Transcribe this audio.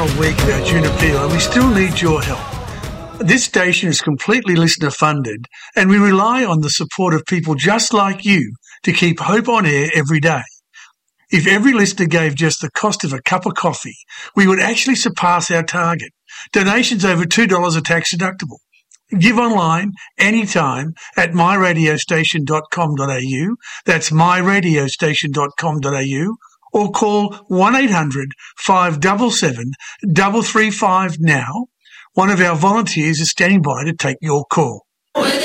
final week of our June appeal and we still need your help. This station is completely listener funded and we rely on the support of people just like you to keep hope on air every day. If every listener gave just the cost of a cup of coffee, we would actually surpass our target. Donations over $2 are tax deductible. Give online anytime at myradiostation.com.au. That's myradiostation.com.au. Or call 1-800-577-335 now. One of our volunteers is standing by to take your call.